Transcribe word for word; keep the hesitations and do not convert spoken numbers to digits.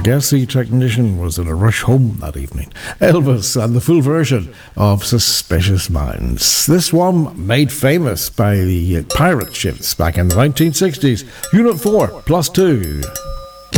guess the technician was in a rush home that evening. Elvis and the full version of Suspicious Minds. This one made famous by the pirate ships back in the nineteen sixties. Unit four, plus two.